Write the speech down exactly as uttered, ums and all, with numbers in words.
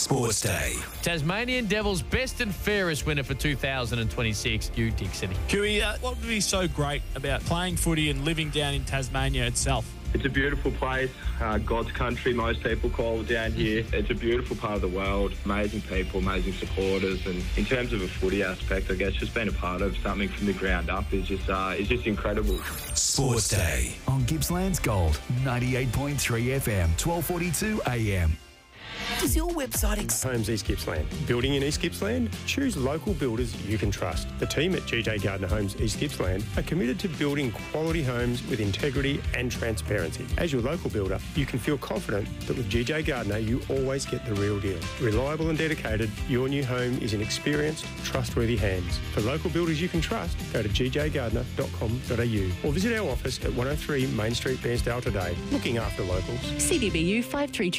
Sports Day. Tasmanian Devils best and fairest winner for two thousand twenty-six, Hugh Dixon. Huey, uh, what would be so great about playing footy and living down in Tasmania itself? It's a beautiful place, uh, God's country, most people call it down here. It's a beautiful part of the world, amazing people, amazing supporters, and in terms of a footy aspect, I guess just being a part of something from the ground up is just uh, is just incredible. Sports Day on Gippsland's Gold, ninety-eight point three F M, twelve forty-two A M. Does your website ex- Homes East Gippsland. Building in East Gippsland? Choose local builders you can trust. The team at G J Gardner Homes East Gippsland are committed to building quality homes with integrity and transparency. As your local builder, you can feel confident that with G J Gardner, you always get the real deal. Reliable and dedicated, your new home is in experienced, trustworthy hands. For local builders you can trust, go to g j gardner dot com dot a u or visit our office at one oh three Main Street, Bairnsdale today. Looking after locals. C D B U five three two